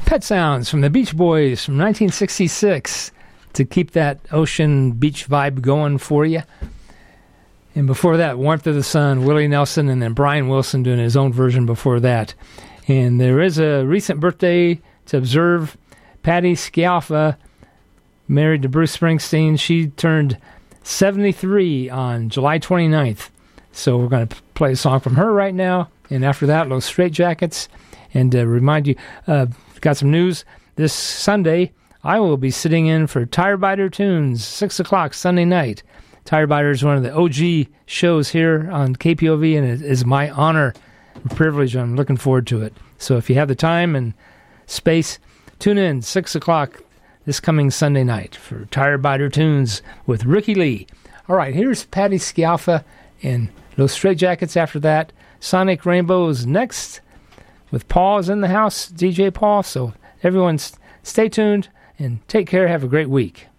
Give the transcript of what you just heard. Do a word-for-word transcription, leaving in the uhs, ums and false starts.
Pet Sounds from the Beach Boys from nineteen sixty-six to keep that ocean beach vibe going for you. And before that, Warmth of the Sun, Willie Nelson, and then Brian Wilson doing his own version before that. And there is a recent birthday to observe. Patti Scialfa, married to Bruce Springsteen. She turned seventy-three on July twenty-ninth. So we're going to play a song from her right now. And after that, Los Straitjackets. And to remind you, uh, got some news. This Sunday, I will be sitting in for Tire Biter Tunes, six o'clock Sunday night. Tire Biter is one of the O G shows here on K P O V, and it is my honor and privilege. I'm looking forward to it. So if you have the time and space, tune in six o'clock this coming Sunday night for Tire Biter Tunes with Ricky Lee. All right, here's Patti Scialfa and Los Straitjackets after that. Sonic Rainbows next with Paul is in the house, D J Paul. So everyone stay tuned and take care. Have a great week.